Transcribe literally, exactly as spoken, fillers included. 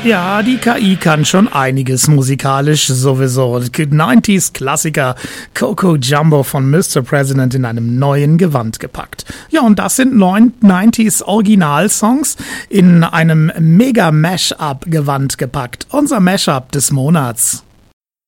Ja, die K I kann schon einiges musikalisch sowieso. neunziger-Klassiker Coco Jumbo von Mister President in einem neuen Gewand gepackt. Ja, und das sind neunziger-Originalsongs in einem Mega-Mash-Up-Gewand gepackt. Unser Mash-Up des Monats.